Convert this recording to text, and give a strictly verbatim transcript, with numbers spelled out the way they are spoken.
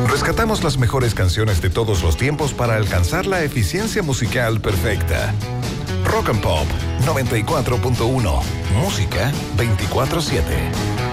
Rescatamos las mejores canciones de todos los tiempos para alcanzar la eficiencia musical perfecta. Rock and Pop noventa y cuatro punto uno. Música veinticuatro siete.